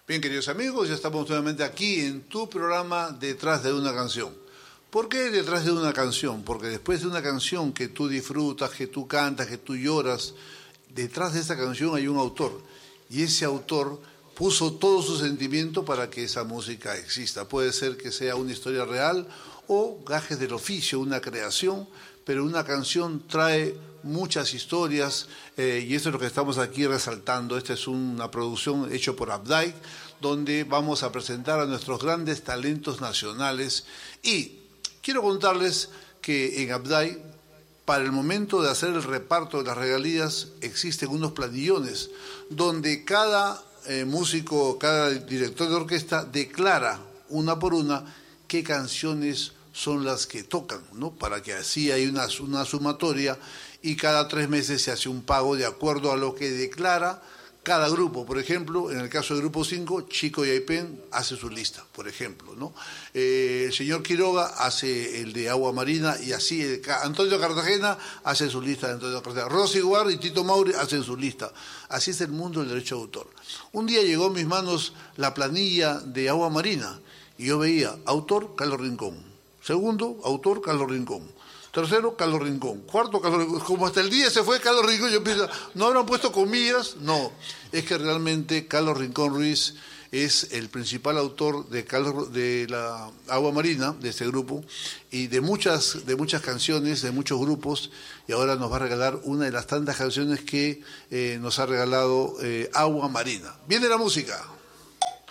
Bien, queridos amigos, ya estamos nuevamente aquí en tu programa Detrás de una canción. ¿Por qué detrás de una canción? Porque después de una canción que tú disfrutas, que tú cantas, que tú lloras, detrás de esa canción hay un autor. Y ese autor puso todo su sentimiento para que esa música exista. Puede ser que sea una historia real o gajes del oficio, una creación, pero una canción trae muchas historias y eso es lo que estamos aquí resaltando. Esta es una producción hecha por Abday, donde vamos a presentar a nuestros grandes talentos nacionales. Y quiero contarles que en Abday, para el momento de hacer el reparto de las regalías, existen unos planillones donde cada músico, cada director de orquesta declara una por una qué canciones son las que tocan, ¿no? Para que así hay una sumatoria y cada 3 meses se hace un pago de acuerdo a lo que declara cada grupo. Por ejemplo, en el caso del grupo 5, Chico y Aipén hace su lista, por ejemplo, ¿no? El señor Quiroga hace el de Agua Marina y así Antonio Cartagena hace su lista de Antonio Cartagena. Rosy Guard y Tito Mauri hacen su lista. Así es el mundo del derecho de autor. Un día llegó a mis manos la planilla de Agua Marina y yo veía autor Carlos Rincón. Segundo, autor Carlos Rincón. Tercero, Carlos Rincón. Cuarto, Carlos Rincón. Como hasta el día se fue Carlos Rincón, yo pienso, ¿no habrán puesto comillas? No, es que realmente Carlos Rincón Ruiz es el principal autor de la Agua Marina, de este grupo, y de muchas canciones, de muchos grupos, y ahora nos va a regalar una de las tantas canciones que nos ha regalado Agua Marina. Viene la música.